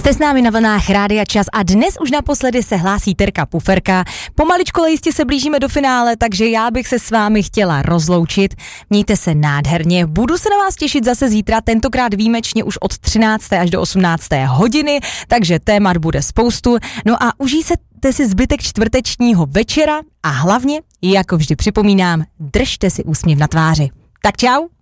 Jste s námi na vlnách Rádia Čas a dnes už naposledy se hlásí Terka Puferka. Pomaličku jistě se blížíme do finále, takže já bych se s vámi chtěla rozloučit. Mějte se nádherně, budu se na vás těšit zase zítra, tentokrát výjimečně už od 13. až do 18. hodiny, takže témat bude spoustu. No a užijte si zbytek čtvrtečního večera a hlavně, jako vždy připomínám, držte si úsměv na tváři. Tak čau!